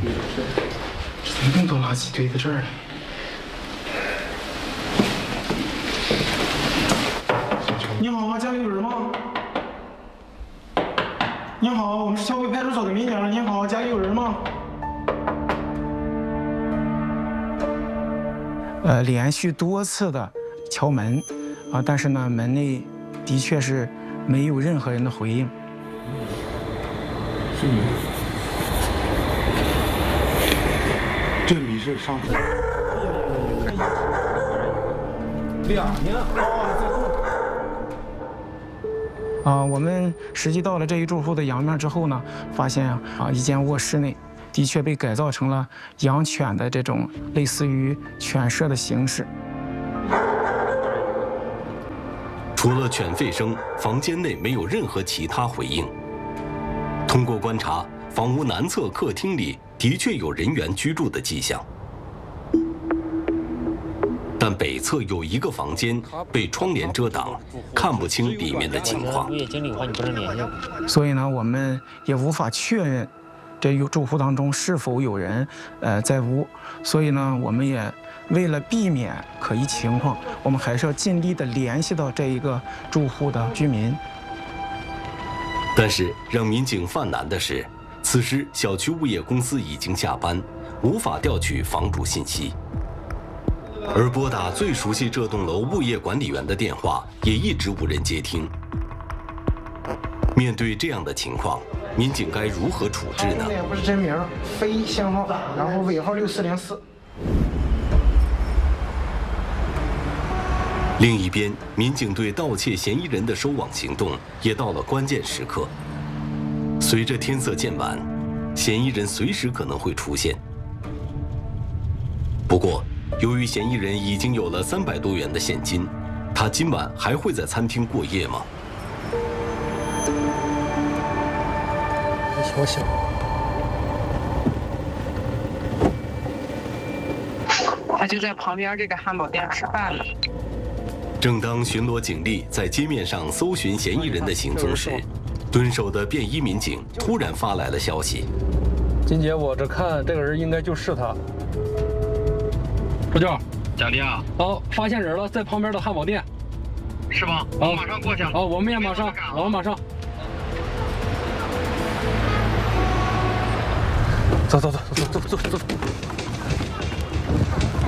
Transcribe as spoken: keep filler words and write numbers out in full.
那么多垃圾堆在这儿呢。你好，家里有人吗？你好，我们是桥北派出所的民警。你好，家里有人吗？呃，连续多次的敲门，啊，但是呢，门内的确是没有任何人的回应。 是你。这米是上次。两年啊，我们实际到了这一住户的阳面之后呢，发现啊，一间卧室内的确被改造成了养犬的这种类似于犬舍的形式。 除了犬吠声，房间内没有任何其他回应。通过观察，房屋南侧客厅里的确有人员居住的迹象，但北侧有一个房间被窗帘遮挡，看不清里面的情况。 所以呢，我们也无法确认这有住户当中是否有人呃在屋。所以呢，我们也为了避免可疑情况，我们还是要尽力的联系到这一个住户的居民。 但是让民警犯难的是，此时小区物业公司已经下班，无法调取房主信息。而拨打最熟悉这栋楼物业管理员的电话，也一直无人接听。面对这样的情况，民警该如何处置呢？ 也不是真名，非姓号，然后尾号六四零四。 另一边，民警对盗窃嫌疑人的收网行动也到了关键时刻。随着天色渐晚，嫌疑人随时可能会出现。不过，由于嫌疑人已经有了三百多元的现金，他今晚还会在餐厅过夜吗？ 小小。 他就在旁边这个汉堡店吃饭呢。 正当巡逻警力在街面上搜寻嫌疑人的行踪时，蹲守的便衣民警突然发来了消息：“ 金姐，我这看这个人应该就是他。部长， 贾丽啊， 哦，发现人了，在旁边的汉堡店， 是吗？我马上过去。 哦，我们也马上，我们马上。走走走走走走走走。